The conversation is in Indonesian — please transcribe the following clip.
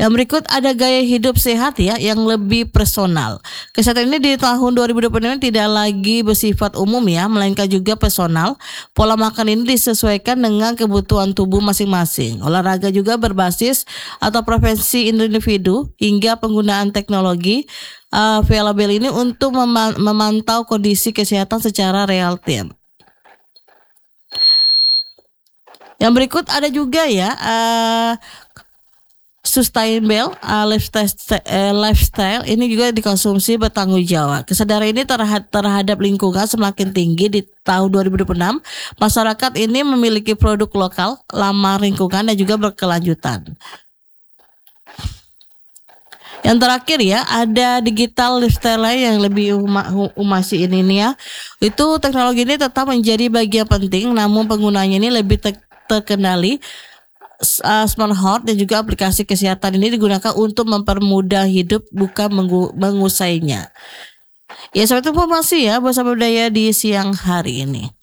Yang berikut ada gaya hidup sehat ya yang lebih personal. Kesehatan ini di tahun 2025 tidak lagi bersifat umum ya, melainkan juga personal. Pola makan ini disesuaikan dengan kebutuhan tubuh masing-masing. Olahraga juga berbasis atau prevensi individu hingga penggunaan teknologi wearable ini untuk memantau kondisi kesehatan secara real time. Yang berikut ada juga ya sustainable lifestyle ini juga dikonsumsi bertanggung jawab. Kesadaran ini terhadap lingkungan semakin tinggi di tahun 2026. Masyarakat ini memiliki produk lokal, ramah lingkungan dan juga berkelanjutan. Yang terakhir ya ada digital lifestyle yang lebih umasi ini nih ya. Itu teknologi ini tetap menjadi bagian penting, namun penggunanya ini lebih terkendali. Smart Health dan juga aplikasi kesehatan ini digunakan untuk mempermudah hidup bukan mengusainya. Ya, seperti informasi ya bersama budaya di siang hari ini.